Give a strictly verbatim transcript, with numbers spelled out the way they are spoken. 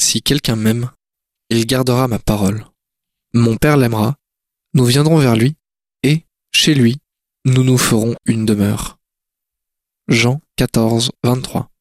si quelqu'un m'aime, il gardera ma parole. Mon Père l'aimera, nous viendrons vers lui, et, chez lui, nous nous ferons une demeure. Jean quatorze, vingt-trois.